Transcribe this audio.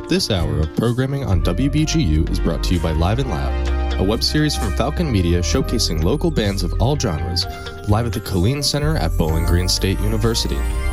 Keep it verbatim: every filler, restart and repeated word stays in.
This hour of programming on W B G U is brought to you by Live and Loud, a web series from Falcon Media showcasing local bands of all genres, live at the Killeen Center at Bowling Green State University.